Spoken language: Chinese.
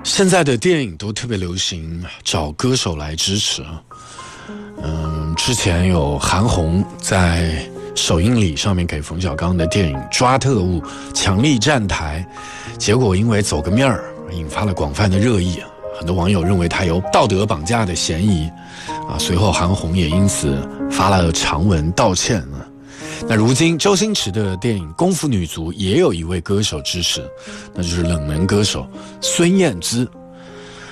现在的电影都特别流行找歌手来支持。之前有韩红在首映礼上面给冯小刚的电影《抓特务》强力站台，结果因为走个面儿引发了广泛的热议，很多网友认为他有道德绑架的嫌疑随后韩红也因此发了长文道歉。那如今周星驰的电影《功夫女足》也有一位歌手支持，那就是冷门歌手孙燕姿。